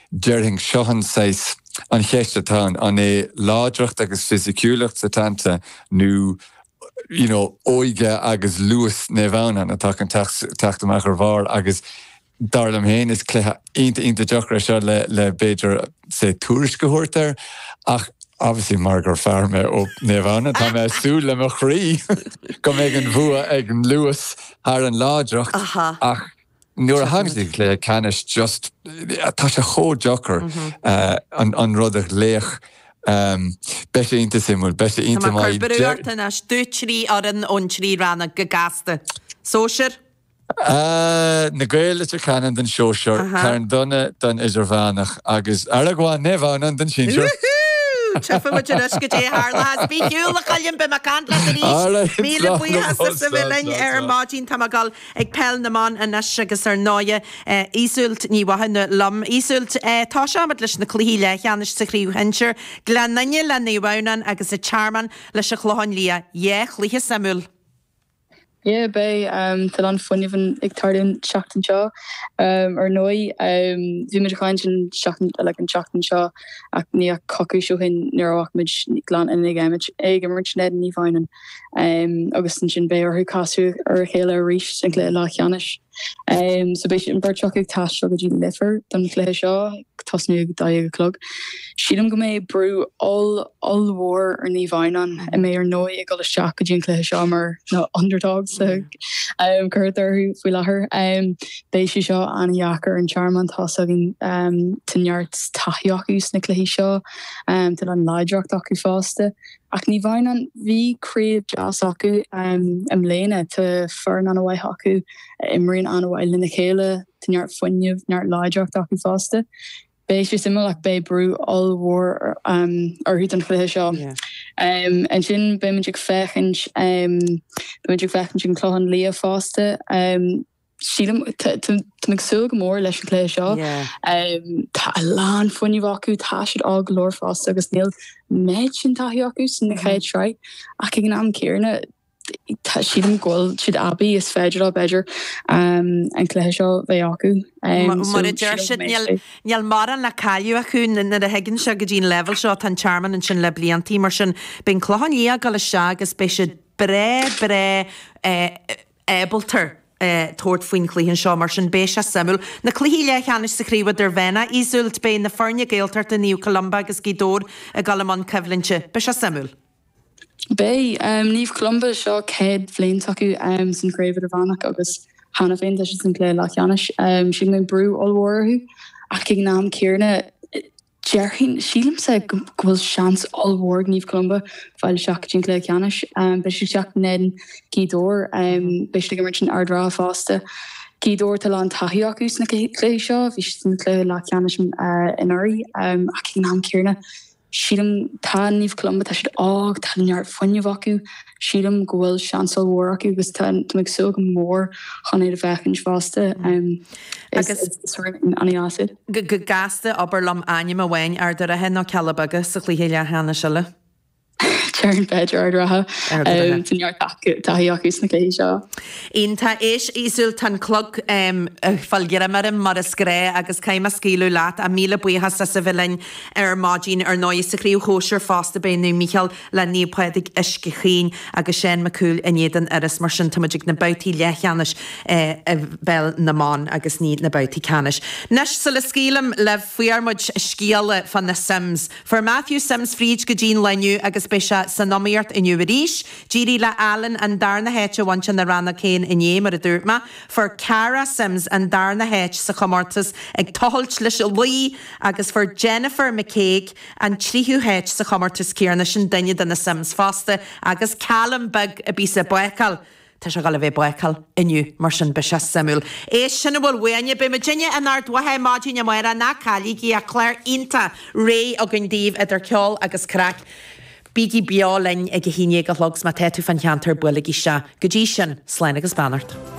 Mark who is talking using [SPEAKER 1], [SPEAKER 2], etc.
[SPEAKER 1] Jerring Shohan says an Chestatown on a ládracht agus physiciúlacht sa tanta nu oige agus Lewis Nevana na takan tachtamach var agus darlam hen is cleha inta jochra seo le Beiger say tourish gehoorter ach obviously Margaret Farme op Nevana tá me sú le mo chrí go meg an bhua ag an Lewis haar an ládracht ach nuair a haimsig le canis just tá sé chó jochar an rudach léach Beste inte simul, beste inte mai.
[SPEAKER 2] Maar beruurten als duitsri ar an onchri ranna gegaste. Sosher?
[SPEAKER 1] Na gael is canan den sosher. Karen dunne dan is vanach agus aragwa nevanan den shincher.
[SPEAKER 2] Tjeffe wat je ruske te Harla has be jule galjen be makant la ris. Mile bui has se willen Martin Tamagal ag pel na man en nasgus noie isult ni wahan lam isult tasha met lis na klihile janis se kriw hencher glannanje la niwaunan agus a charman lis a chlohan lia liche samul.
[SPEAKER 3] Yeah, bei talan funny van Victorian Shackton Shaw noi vi mit klein Shackton like an Shackton Shaw ac ni a cocu show hin neuroach mid glan en egemmerch ned ni feinen Augustin sin bei or hu kasu or hele reach en kle la Janish so be in birchok tash go gin liver dan kle Shaw tosnu da clog Shidum go me brew all war or ni vainan and me or noi got a shock gin kle Shaw mer no underdogs so Curther who we la her Beishi Shaw an Yaker and Charman tossing Tinyarts Tahyakus Nikla Shaw till an Lydrock docu faste ac ni vainan vi crave jasaku lena to fern an away haku imrin an away linikela Tinyart funyev Nyart Lydrock docu faste Beishi similar like Bay brew all war or who done for Shaw and sin be magic fechinch in clohan Leah faste Sheelum to make so more leis an clé seo tá a lán funny vacu tá siad á glór fásta agus níl méid sin taithíocu sin na chéad sráid ach ag am céirna tá siadm ghil siad abí is féidir á beidir an clé seo bheith acu
[SPEAKER 2] mar a deir siad níl mar an le caiú acu na a hegann se go dtín level seo tan charman an sin le bliantí mar sin ben clohan lí gal a se agus be siad bre ebaltar tord foin clíhan seo mar sin béis a samul na clíhíile cheannis sa críomh der bhena ísúlt bé na farne géaltart a níú Columba agus gídór a galamán ceflinse béis a samul.
[SPEAKER 3] Bé níomh Columba seo céad bhléint acu san gréibh a bhanach agus hána féin leis san clé le cheannis sin mé brú allhharú ach ag nám céirna Jerhin Sheelum said was chance all ward Neve Columba file shock jinkle Janish Bishop Jack Ned Gidor Bishop merchant Ardra Foster Gidor Talan Tahiakus na Clayshaw Vishin Clay La Janish in Uri Akinam Kirna Sheelum Tan Neve Columba Tashid Og Tanyart Funyavaku Sheelum Goel Chancel Waraku was tan to make so more honey the vacanch Foster is sort of an acid.
[SPEAKER 2] Gaste oberlam anima wein ar der a hen no calabaga sa chlihéile hana sile.
[SPEAKER 3] Sharon Bedger Ardraha Tinyart Tahiakus na Clayshaw.
[SPEAKER 2] Inta is isul tan clog falgira mar a scré agus caiim a scíú lát a míle buíhas sa villain Margin nói sa críú hóisiir fásta bénú Michael le níopédig iscichéin agus sé macúil inéan aras mar sin tamadig na bautí lechanis bell na man agus ní na bautí canis. Nes sa le scílam le fuarmud scíala fan na Sims. For Matthew Sims fríd go dín leniu agus béise san nóíart in Uberíis, Giri le Allen an darna héite wanse na ranna céin iné mar a dúrtma, for Cara Sims an darna héit sa chomortas ag toholt leis a luí agus for Jennifer McCaig an tríú héit sa chomortas céarna sin daine den na Sims fásta agus Callum Bug a bí sa buecal. Tá se gal a bheith buecal inniu mar sin be se samúl. É sinna bhfuil bhaine be Virginia an art wathe máidín amara na chalíí a Claire Inta ré a gundíh idir ceol agus crack. Bígi beálein ag a híine go logs ma tetu fan cheantar bulig se go dí sin slein agus bannart.